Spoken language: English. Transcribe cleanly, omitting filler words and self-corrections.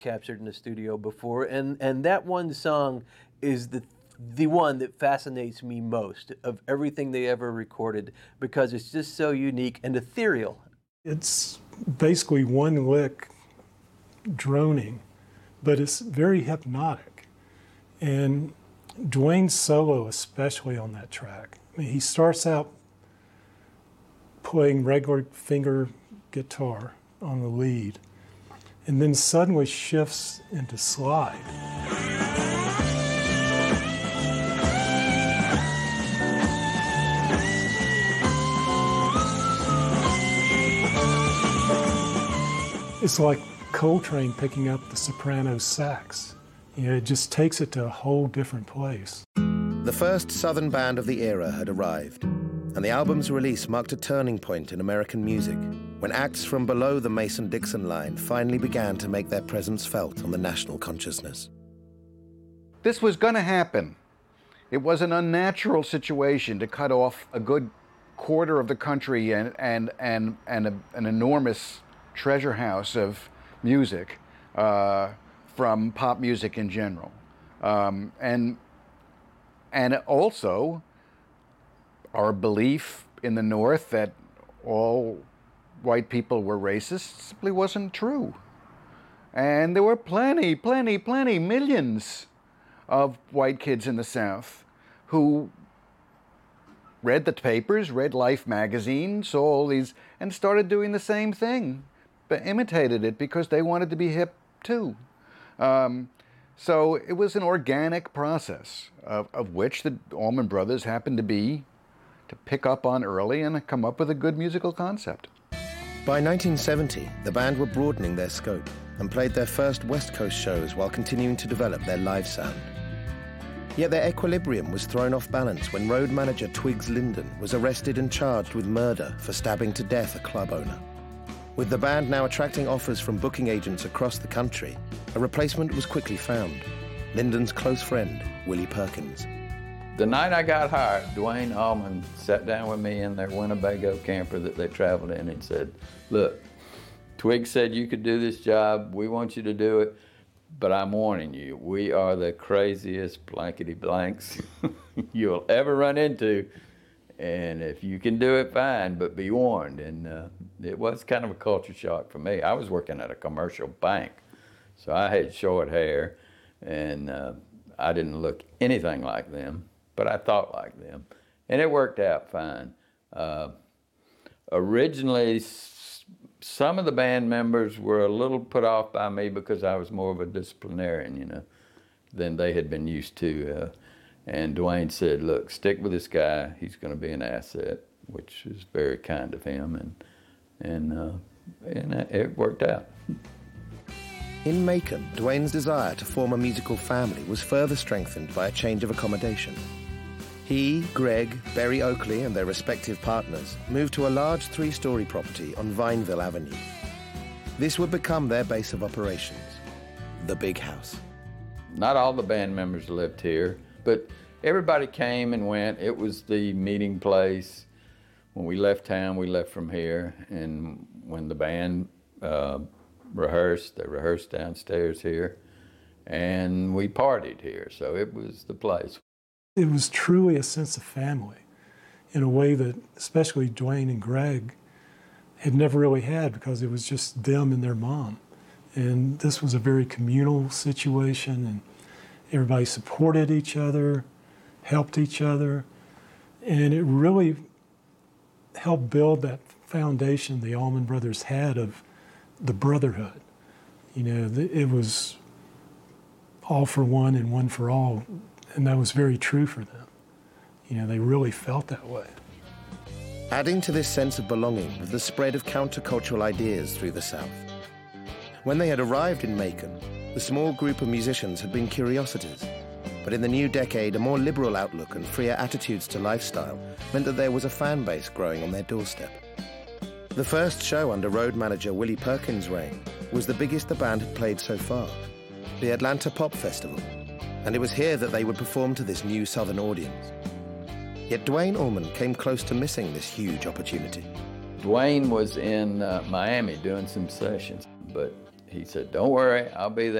captured in the studio before, and that one song is the one that fascinates me most of everything they ever recorded because it's just so unique and ethereal. It's basically one lick droning, but it's very hypnotic. And Duane's solo, especially on that track, I mean, he starts out playing regular finger guitar on the lead, and then suddenly shifts into slide. It's like Coltrane picking up the soprano sax. You know, it just takes it to a whole different place. The first Southern band of the era had arrived, and the album's release marked a turning point in American music, when acts from below the Mason-Dixon line finally began to make their presence felt on the national consciousness. This was going to happen. It was an unnatural situation to cut off a good quarter of the country and an enormous treasure house of music from pop music in general. And also our belief in the North that all white people were racist simply wasn't true. And there were plenty, millions of white kids in the South who read the papers, read Life magazine, saw all these, and started doing the same thing, but imitated it because they wanted to be hip too. So it was an organic process of which the Allman Brothers happened to pick up on early and come up with a good musical concept. By 1970, the band were broadening their scope and played their first West Coast shows while continuing to develop their live sound. Yet their equilibrium was thrown off balance when road manager Twiggs Linden was arrested and charged with murder for stabbing to death a club owner. With the band now attracting offers from booking agents across the country, a replacement was quickly found: Linden's close friend, Willie Perkins. The night I got hired, Duane Allman sat down with me in their Winnebago camper that they traveled in and said, "Look, Twiggs said you could do this job. We want you to do it. But I'm warning you, we are the craziest blankety blanks you'll ever run into. And if you can do it, fine, but be warned." And it was kind of a culture shock for me. I was working at a commercial bank, so I had short hair, and I didn't look anything like them, but I thought like them. And it worked out fine. Originally, some of the band members were a little put off by me because I was more of a disciplinarian, you know, than they had been used to. And Duane said, "Look, stick with this guy. He's going to be an asset," which is very kind of him, and it worked out. In Macon, Duane's desire to form a musical family was further strengthened by a change of accommodation. He, Greg, Berry Oakley, and their respective partners moved to a large 3-story property on Vineville Avenue. This would become their base of operations, the Big House. Not all the band members lived here, but everybody came and went. It was the meeting place. When we left town, we left from here, and when the band rehearsed, they rehearsed downstairs here, and we partied here, so it was the place. It was truly a sense of family in a way that especially Duane and Greg had never really had, because it was just them and their mom. And this was a very communal situation, and everybody supported each other, helped each other, and it really helped build that foundation the Allman Brothers had of the brotherhood. You know, it was all for one and one for all, and that was very true for them. You know, they really felt that way. Adding to this sense of belonging was the spread of countercultural ideas through the South. When they had arrived in Macon, the small group of musicians had been curiosities, but in the new decade, a more liberal outlook and freer attitudes to lifestyle meant that there was a fan base growing on their doorstep. The first show under road manager Willie Perkins' reign was the biggest the band had played so far, the Atlanta Pop Festival, and it was here that they would perform to this new Southern audience. Yet Duane Allman came close to missing this huge opportunity. Duane was in Miami doing some sessions, but he said, "Don't worry, I'll be there."